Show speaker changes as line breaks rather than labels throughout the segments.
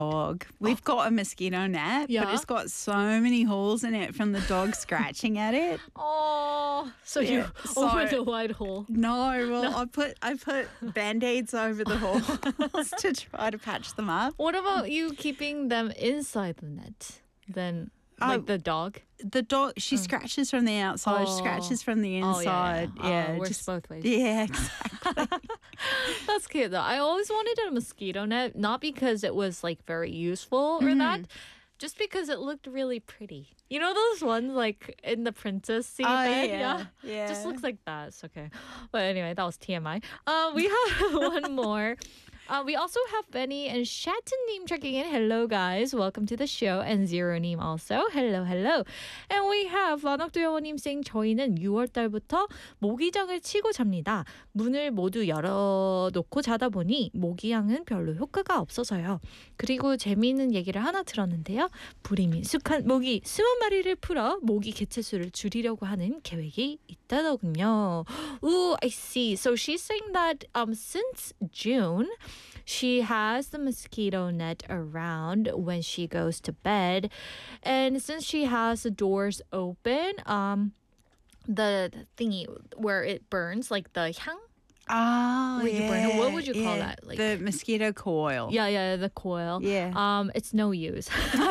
dog. We've got a mosquito net,
Yeah.
but it's got so many holes in it from the dog scratching at it.
Oh, so
Yeah,
you
so-
opened the wide hole.
No, well, I put band-aids over the holes to try to patch them up.
What about you keeping them inside the net? Then, like the dog?
The dog, she scratches from the outside,
Oh.
scratches from the inside.
Oh,
Yeah,
it works
just
both ways.
yeah, exactly.
That's cute though. I always wanted a mosquito net, not because it was like very useful or that, just because it looked really pretty. You know those ones like in the princess scene?
Oh,
bed?
yeah.
Just looks like that. It's okay. But anyway, that was TMI. We have one more. We also have Benny and Shatten님 checking in. Hello, guys. Welcome to the show. And Zero님 also. Hello, hello. And we have 만학도영어님 saying 저희는 6월달부터 모기장을 치고 잡니다. 문을 모두 열어놓고 자다 보니 모기향은 별로 효과가 없어서요. 그리고 재미있는 얘기를 하나 들었는데요. 불이 미숙한 모기 20마리를 풀어 모기 개체수를 줄이려고 하는 계획이 있다더군요. Ooh, I see. So she's saying that since June, she has the mosquito net around when she goes to bed. And since she has the doors open, the thingy where it burns, like the 향?
Oh,
Where you burn it. What would you call that? Like
the mosquito coil.
yeah, the coil.
Yeah.
It's no use.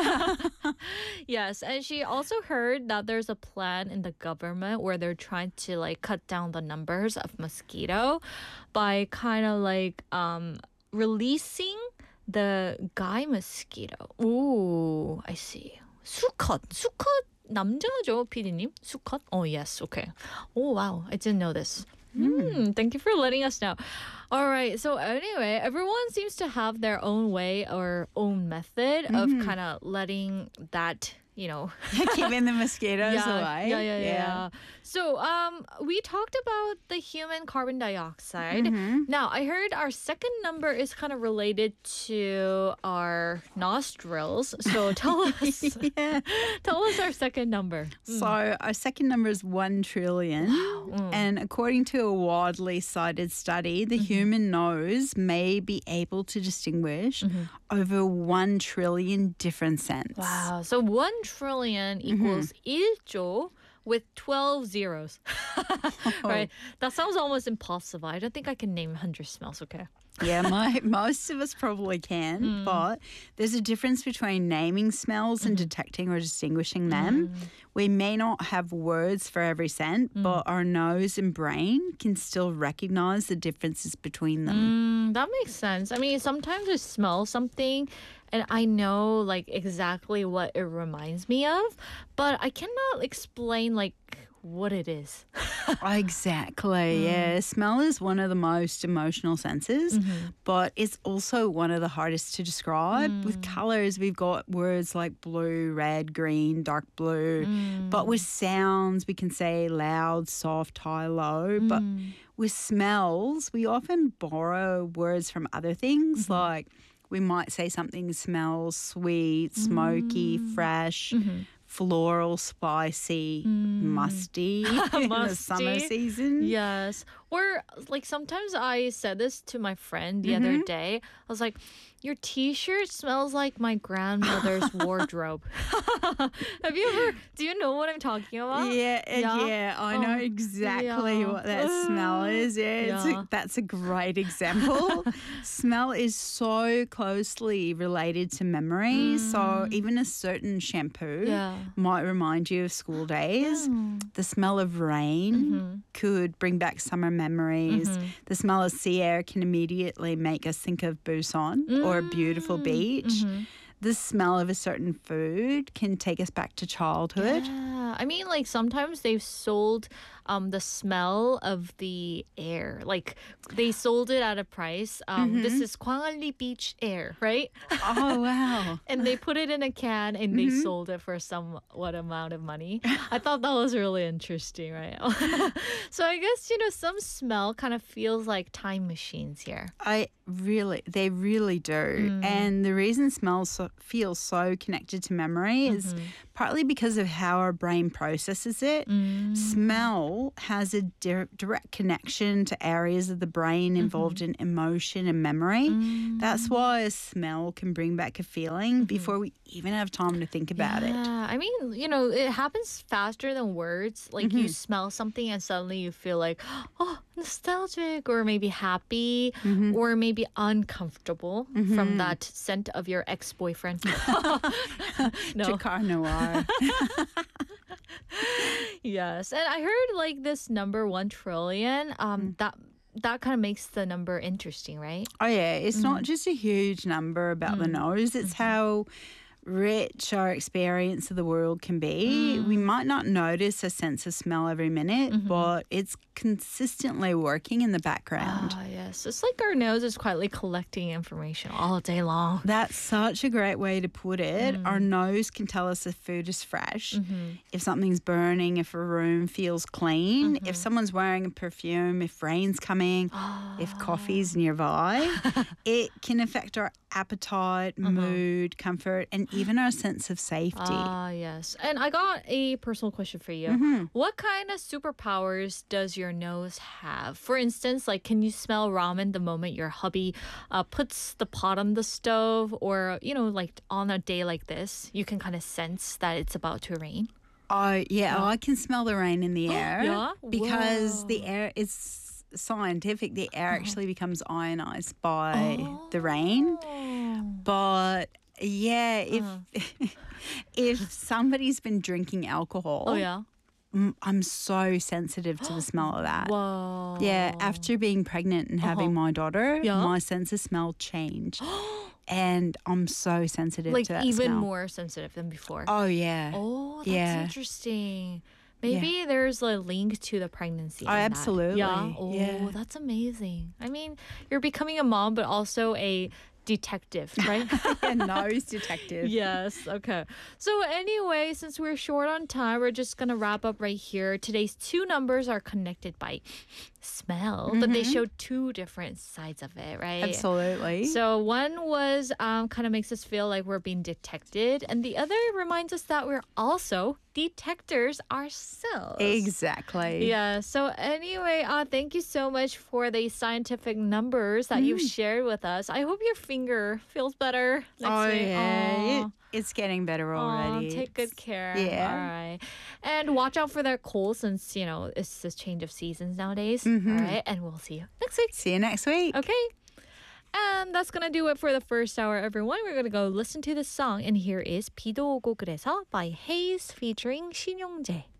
Yes, and she also heard that there's a plan in the government where they're trying to like cut down the numbers of mosquito by kind of like releasing the guy mosquito. Ooh, I see. 수컷 남자죠, PD님? 수컷? Oh, yes. Okay. Oh, wow. I didn't know this. Thank you for letting us know. All right. So anyway, everyone seems to have their own way or own method of kind of letting that, you know,
Keeping the mosquitoes away.
Yeah. So we talked about the human carbon dioxide. Now, I heard our second number is kind of related to our nostrils. So tell us, tell us our second number.
So our second number is 1 trillion. And according to a widely cited study, the human nose may be able to distinguish over 1 trillion different scents.
Wow. So 1 trillion equals 1조 with 12 zeros. Right? That sounds almost impossible. I don't think I can name 100 smells, okay?
Yeah, most of us probably can, but there's a difference between naming smells and detecting or distinguishing them. We may not have words for every scent, but our nose and brain can still recognize the differences between them.
That makes sense. I mean, sometimes I smell something and I know like exactly what it reminds me of, but I cannot explain like what it is.
Exactly, yeah. Smell is one of the most emotional senses, but it's also one of the hardest to describe. With colors, we've got words like blue, red, green, dark blue. But with sounds, we can say loud, soft, high, low. But with smells, we often borrow words from other things, like we might say something smells sweet, smoky, fresh, floral, spicy, musty in the summer season.
Yes. Or like sometimes I said this to my friend the other day. I was like, your t-shirt smells like my grandmother's wardrobe. Have you ever, do you know what I'm talking about?
Yeah, I know exactly what that smell is. That's a great example. Smell is so closely related to memory. So even a certain shampoo might remind you of school days. The smell of rain could bring back summer memories. The smell of sea air can immediately make us think of Busan or a beautiful beach. The smell of a certain food can take us back to childhood.
Yeah. I mean, like sometimes they've sold the smell of the air. Like they sold it at a price. This is Gwangalli Beach air, right?
Oh, wow.
And they put it in a can and they sold it for somewhat amount of money. I thought that was really interesting, right? So I guess, you know, some smell kind of feels like time machines here.
They really do. And the reason smell feels so connected to memory is partly because of how our brain processes it. Smell has a direct connection to areas of the brain involved in emotion and memory. That's why a smell can bring back a feeling before we even have time to think about it.
Yeah, I mean, it happens faster than words. Like you smell something and suddenly you feel like, oh, nostalgic, or maybe happy, or maybe uncomfortable from that scent of your ex-boyfriend. No.
Chakar Noir.
Yes, and I heard like this number 1 trillion. That kind of makes the number interesting, right?
Oh, yeah. It's not just a huge number about the nose. It's how rich our experience of the world can be. We might not notice a sense of smell every minute, but it's consistently working in the background.
Ah, yes. It's like our nose is quietly collecting information all day long.
That's such a great way to put it. Our nose can tell us if food is fresh, if something's burning, if a room feels clean, if someone's wearing a perfume, if rain's coming, if coffee's nearby. It can affect our appetite, mood, comfort, and even our sense of safety.
Ah, yes. And I got a personal question for you. What kind of superpowers does your nose have? For instance, like, can you smell ramen the moment your hubby puts the pot on the stove? Or, like on a day like this, you can kind of sense that it's about to rain?
Oh, yeah. I can smell the rain in the air.
Yeah?
Because
Whoa.
the air is scientific. The air actually becomes ionized by the rain. But yeah, if somebody's been drinking alcohol,
Oh, yeah.
I'm so sensitive to the smell of that.
Whoa.
Yeah, after being pregnant and having my daughter,
Yeah.
my sense of smell changed. And I'm so sensitive
Like
to that
even
smell.
more sensitive than before.
Oh, yeah.
Oh, that's
Yeah.
interesting. Maybe there's a link to the pregnancy.
Oh,
in that.
absolutely.
Yeah. Oh,
Yeah.
that's amazing. I mean, you're becoming a mom, but also a detective, right?
A nose detective.
Yes. Okay. So anyway, since we're short on time, we're just gonna wrap up right here. Today's 2 numbers are connected by smell, but they show 2 different sides of it, right?
Absolutely.
So one was kind of makes us feel like we're being detected, and the other reminds us that we're also detectors ourselves.
Exactly.
Yeah. So anyway, thank you so much for the scientific numbers that you've shared with us. I hope your finger feels better next week.
Yeah.
Aw.
It's getting better already.
Take good care.
Yeah.
All right. And watch out for that cold since, it's this change of seasons nowadays. All right. And we'll see you next week.
See you next week.
Okay. And that's going to do it for the first hour, everyone. We're going to go listen to the song. And here is 비도 오고 그래서 by Hayes featuring 신용재.